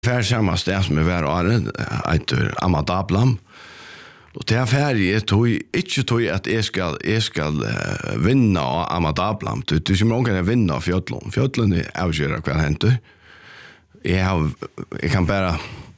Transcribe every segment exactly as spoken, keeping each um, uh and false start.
Fär samma sted som är var året, heter Amadablam. Och det här färg tog inte tog att jag ska, jag ska uh, vinna av Amadablam. Det är så många kan vinna av Fjötlund. Fjötlund är avgöra vad händer. Jag, har, jag kan bara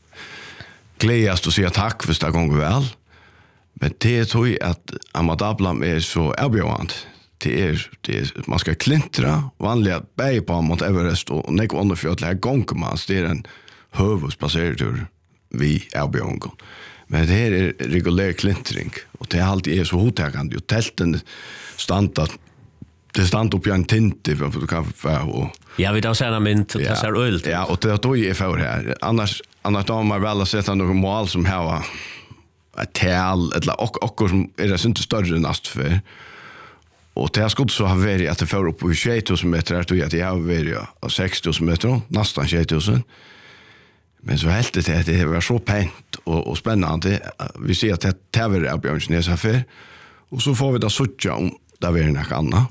glädjas och säga tack för det gånger väl. Men det tror jag att Amadablam är så avgörande. Det är, det är, man ska klintra vanliga berg på mot Everest och nekva under Fjötl. Här gånger man, det är en huvudspassertur vi avgörande. Men det här är regulär klintring och det är alltid är så hotägande. Och tälten stannar det stannar upp i en tinte för du kan få. Ja, vi tar sen mint det ser öl. Ja, och det då är för här. Annars annars då man väl att sätta några mål som har ett tal eller och och som är det inte större näst för. Och det skulle så ha varit att det får upp på tjugo tusen meter tror jag att jag har varit sex tusen meter nästan tjugo tusen. Men så helt det att det var så pent och, och spännande. Vi ser att det tävlar av Björnsnäs affär. Och så får vi da sucha om där vi är något annat.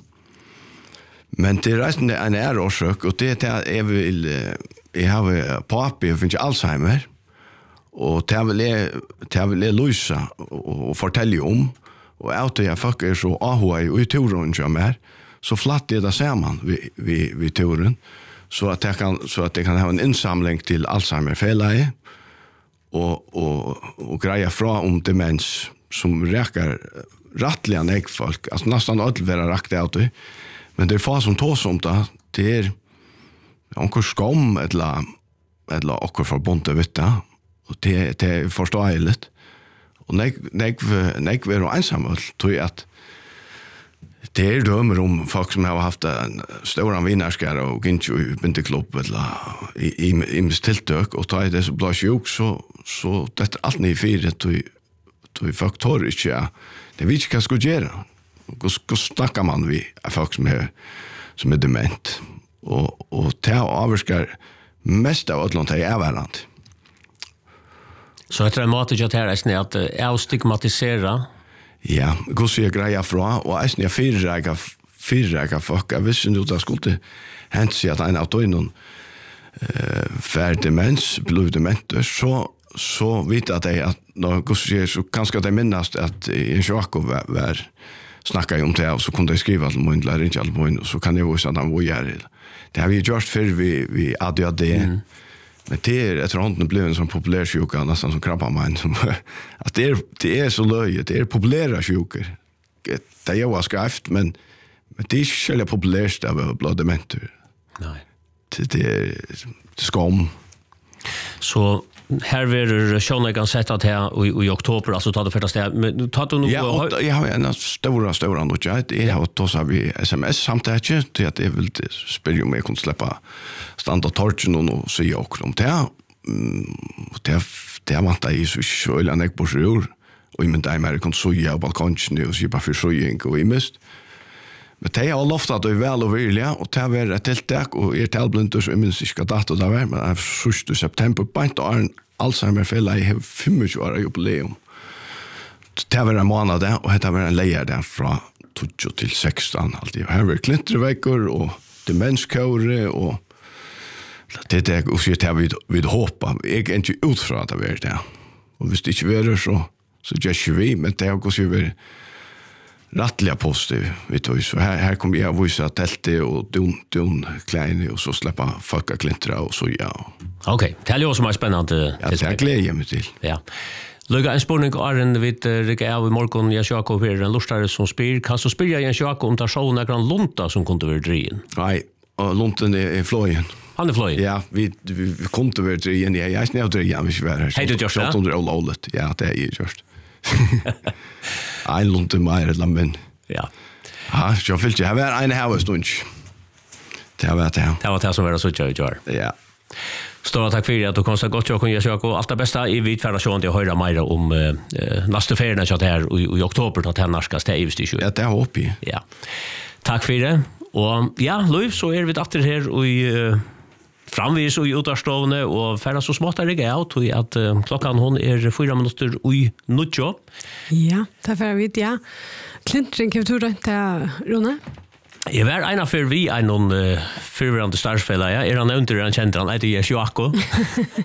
Men det resten är en ärårsök och det är jag vill jag har pappa och finns Alzheimer. Och det vill jag det vill jag lösa och, och fortälja om. Och allt jag fuck är så aha i turen som är så flatt det där samman vi vi vi turen. Så att det kan så att det kan ha en insamling till Alzheimer fället och och och greja fra om demens som räcker rättliga näck folk alltså nästan allt vara rakt ut men det är fast som tås om det det är onkel skam eller eller och förbundet vet det och det det förstår jag lite och näck näck näck vara ensam tror jag att det är dömer om folk som har haft en stor vinnarskara och inte i vinterklubb eller i, i, i tilltök och tar det så blir sjuk så, så det är allt ni fyret och folk tar inte ja. Det vet inte vad ska göra. Hur snackar man vi folk som är, som är dement och, och det avskar mest av Ötland är överland. Så det är mat att här att avstigmatisera. Ja, går så jag grejer fra och är snä fyrräga fyrräga folk. Jag visste nu att skulle hänt sig att en av någon eh färdemens blodementer så så vet att det att när går så så kanske det minnas att en Jakob var, var snacka om det och så kunde jag skriva till min lärare inte alls och så kan jag visa att han var här. Det har vi gjort för vi vi A D H D. Mm. Men det är ett rondne blev en sån populär sjuka nästan som krabbar man som att det är det är så löje det är populära sjukor. Det är ju skrift men men det är själva populärt av bloddementor. Nej. Det det är skam. Så här vill Sean kan sätta det här i, i oktober alltså tar det första steg men tar du nog ja, jag har en stora stora något jag det har då så vi sms samtidigt till att det vill spela med kunna släppa standard torchen och så jag också om det det det har varit i så själva näck på sjur och i min tid med kon så jag balkon nu och så bara för så jag och i mist men det har lovat att det är väl och vilja och det var ett tilltag och är talblind så minst ska dato där var men första september på inte är Alzheimer fälla i tjugofem år jubileum. Det var en månad där och det var en lejer där från tjugo till sexton alltid. Här var klinterveckor och demenskåre och det är och så det vi vi hoppa. Jag är inte utfra att det där. Och visst det inte var så så just vi men det går ju väl rättliga positiv vet du så här här kommer jag visa tältet och dun dun klein och så släppa fucka klintra och så ja. Okej, okay. Det är ju också spännande. Ja, det gläder jag mig till. Ja. Luga en spurning är en vid Rika av i morgon Jens Jakob här en lustare som spyr. Kan så spyrja Jens Jakob om tar så några lunta som kunde vara drien. Nej, och lunten är flojen. Han är flojen. Ja, vi vi kunde vara drien. Ja, jag snävt drien vi var här. Hej du just det. Under all Ja, det är ju just. En lunte mer eller men. Ja. Ja, jag vill ju ha en halv stund. Det har varit det. Det var det som var så tjockt gör. Ja. Stora tack för att du kom så gott jag kunde göra och allt det bästa i vid förra showen jag höra mer om eh, nästa ferien så här i, i oktober att han ska stäva i Ja, det hoppas jag. Ja. Tack för det. Och ja, Louv så är vi åter här och uh, framvis och utarstående och färra så smått är det out och att uh, klockan hon är fyra minuter i nutjo. Ja, det får vi ja. Klintring kan du inte Rune? Jag var en av för vi en någon uh, förvärande startspelare. Ja. Är han under han känner han heter Jens Jakob.